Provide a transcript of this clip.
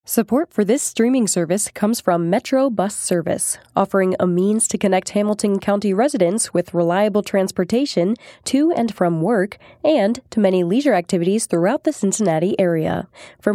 Support for this streaming service comes from Metro Bus Service, offering a means to connect Hamilton County residents with reliable transportation to and from work and to many leisure activities throughout the Cincinnati area. For